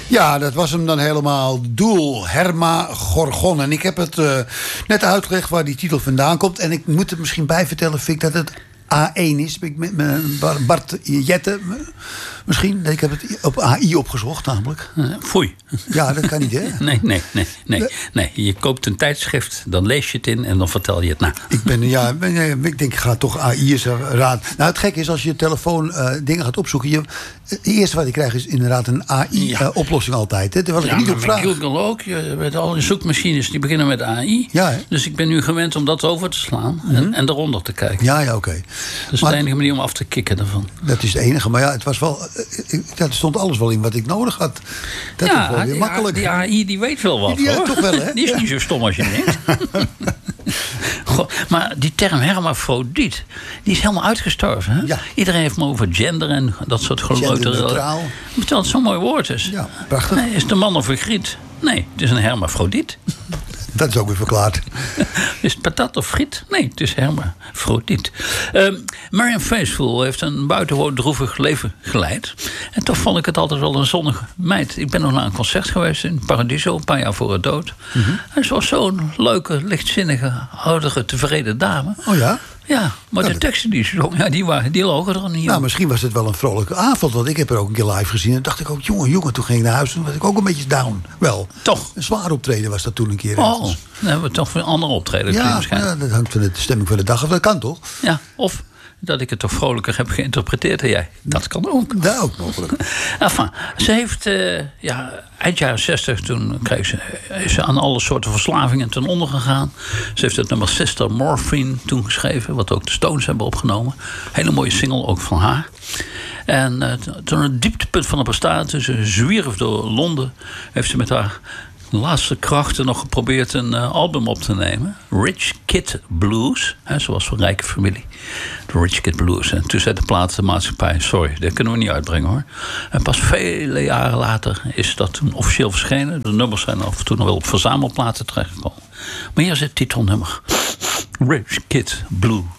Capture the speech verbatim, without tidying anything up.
Ja, dat was hem dan helemaal. Doel, Herma Gorgon. En ik heb het uh, net uitgelegd waar die titel vandaan komt. En ik moet er misschien bij vertellen, vind ik, dat het A één is. Ik met, met Bart Jette misschien. Ik heb het op A I opgezocht namelijk. Uh, foei. Ja, dat kan niet, hè? Nee, nee, nee, nee, nee. Je koopt een tijdschrift, dan lees je het in en dan vertel je het na. Ik ben, ja, ik denk, ik ga toch A I eens raad. Nou, het gekke is, als je telefoon uh, dingen gaat opzoeken, je, het eerste wat je krijgt is inderdaad een A I-oplossing ja. uh, altijd. Hè? Terwijl ik ja, niet op vraag. Google ook. Je, met al die zoekmachines die beginnen met A I. Ja, hè? Dus ik ben nu gewend om dat over te slaan mm-hmm. en, en eronder te kijken. Ja, ja, oké. Okay. Dat is maar, de enige manier om af te kicken daarvan. Dat is de enige, maar ja, het was wel. Ja, er stond alles wel in wat ik nodig had. Dat ja, is wel weer die, makkelijk. Die A I die weet wel wat. Ja, hoor. toch wel, hè? Die is ja. niet zo stom als je denkt. Goh, maar die term hermafrodiet, die is helemaal uitgestorven. Hè? Ja. Iedereen heeft me over gender en dat soort geloten. Genderneutraal. Terwijl het zo'n mooi woord is. Ja, prachtig. Nee, is het een man of een griet? Nee, het is een hermafrodiet. Dat is ook weer verklaard. Is het patat of friet? Nee, het is hermafrodiet. Uh, Marianne Faithfull heeft een buitengewoon droevig leven geleid. En toch vond ik het altijd wel een zonnige meid. Ik ben nog naar een concert geweest in Paradiso, een paar jaar voor haar dood. Mm-hmm. En ze was zo'n leuke, lichtzinnige, oudere, tevreden dame. Oh ja? Ja, maar ja, de teksten die ze zong, ja, die, waren, die logen er niet. Nou, misschien was het wel een vrolijke avond. Want ik heb er ook een keer live gezien. En dacht ik ook, jongen, jongen, toen ging ik naar huis. Toen was ik ook een beetje down. Wel. Toch? Een zwaar optreden was dat toen een keer. Oh, dan hebben we toch een andere optreden. Ja, ja, dat hangt van de stemming van de dag af. Dat kan toch? Ja, of dat ik het toch vrolijker heb geïnterpreteerd dan jij. Dat kan ook. Dat ook mogelijk. Enfin, ze heeft, uh, ja, eind jaren zestig, toen kreeg ze, is ze aan alle soorten verslavingen ten onder gegaan. Ze heeft het nummer Sister Morphine toen geschreven, wat ook de Stones hebben opgenomen. Hele mooie single, ook van haar. En uh, toen het dieptepunt van haar bestaan, toen ze zwierf door Londen, heeft ze met haar laatste krachten nog geprobeerd een uh, album op te nemen. Rich Kid Blues. Hè, zoals van rijke familie. De Rich Kid Blues. En toen zei de platenmaatschappij, sorry, dat kunnen we niet uitbrengen hoor. En pas vele jaren later is dat toen officieel verschenen. De nummers zijn af en toe nog wel op verzamelplaten terechtgekomen. Maar hier is het titelnummer. Rich Kid Blues.